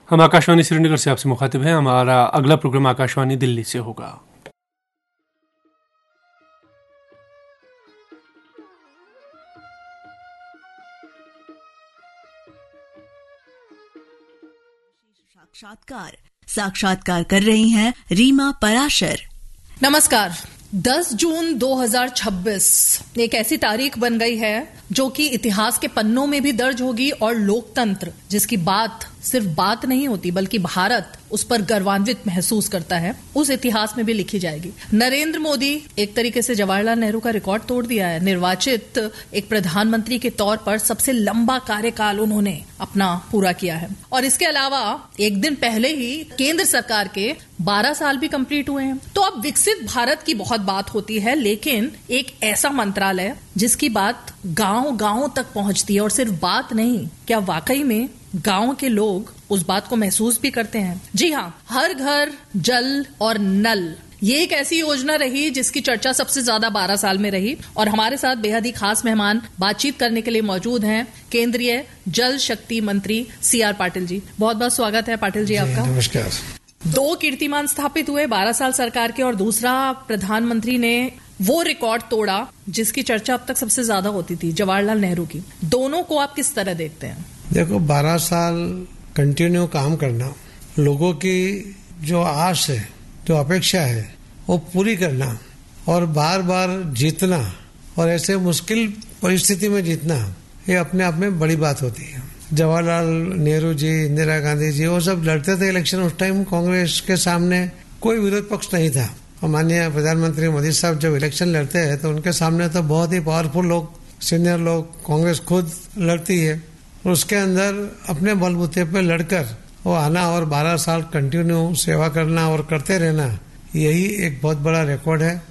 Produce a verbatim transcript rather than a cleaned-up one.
हम आकाशवाणी श्रीनगर से आपसे मुखातिब हैं। हमारा अगला प्रोग्राम आकाशवाणी दिल्ली से होगा। साक्षात्कार साक्षात्कार कर रही हैं रीमा पराशर। नमस्कार। दस जून दो हज़ार छब्बीस एक ऐसी तारीख बन गई है जो कि इतिहास के पन्नों में भी दर्ज होगी और लोकतंत्र जिसकी बात सिर्फ बात नहीं होती बल्कि भारत उस पर गर्वान्वित महसूस करता है, उस इतिहास में भी लिखी जाएगी। नरेंद्र मोदी एक तरीके से जवाहरलाल नेहरू का रिकॉर्ड तोड़ दिया है। निर्वाचित एक प्रधानमंत्री के तौर पर सबसे लंबा कार्यकाल उन्होंने अपना पूरा किया है और इसके अलावा एक दिन पहले ही केंद्र सरकार के बारह साल भी कंप्लीट हुए हैं। तो अब विकसित भारत की बहुत बात होती है, लेकिन एक ऐसा मंत्रालय जिसकी बात गांव गांव तक पहुंचती है और सिर्फ बात नहीं, क्या वाकई में गांव के लोग उस बात को महसूस भी करते हैं? जी हाँ, हर घर जल और नल ये एक ऐसी योजना रही जिसकी चर्चा सबसे ज्यादा बारह साल में रही और हमारे साथ बेहद ही खास मेहमान बातचीत करने के लिए मौजूद हैं केंद्रीय जल शक्ति मंत्री सी आर पाटिल जी। बहुत बहुत स्वागत है पाटिल जी आपका। नमस्कार। दो कीर्तिमान स्थापित हुए बारह साल सरकार के और दूसरा प्रधानमंत्री ने वो रिकॉर्ड तोड़ा जिसकी चर्चा अब तक सबसे ज्यादा होती थी, जवाहरलाल नेहरू की। दोनों को आप किस तरह देखते हैं? देखो, बारह साल कंटिन्यू काम करना, लोगों की जो आस है, जो अपेक्षा है, वो पूरी करना और बार बार जीतना और ऐसे मुश्किल परिस्थिति में जीतना, ये अपने आप में बड़ी बात होती है। जवाहरलाल नेहरू जी, इंदिरा गांधी जी, वो सब लड़ते थे इलेक्शन। उस टाइम कांग्रेस के सामने कोई विरोध पक्ष नहीं था और माननीय प्रधानमंत्री मोदी साहब जब इलेक्शन लड़ते हैं तो उनके सामने तो बहुत ही पावरफुल लोग, सीनियर लोग, कांग्रेस खुद लड़ती है और उसके अंदर अपने बलबूते पे लड़कर वो आना और बारह साल कंटिन्यू सेवा करना और करते रहना, यही एक बहुत बड़ा रिकॉर्ड है।